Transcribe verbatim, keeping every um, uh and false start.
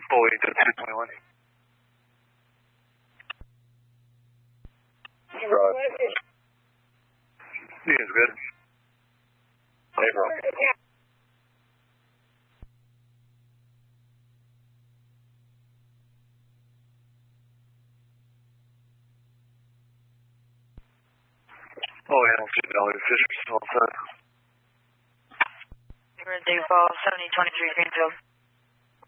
Boeing two twenty-one. Roger. Yeah, it's good. April. Oh, yeah, two dollars. Fisher's all set. We're at Dave Fall, seventy twenty-three Greenfield.